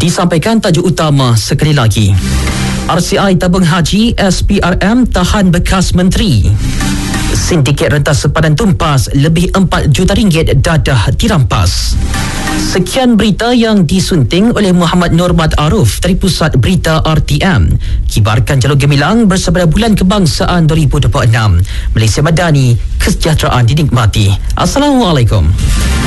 Disampaikan tajuk utama sekali lagi. RCI tabung haji SPRM tahan bekas menteri. Sindiket rentas sepadan tumpas lebih 4 juta ringgit dadah dirampas. Sekian berita yang disunting oleh Muhammad Nurmat Aruf dari Pusat Berita RTM. Kibarkan jalur gemilang bersama Bulan Kebangsaan 2026. Malaysia Madani, kesejahteraan dinikmati. Assalamualaikum.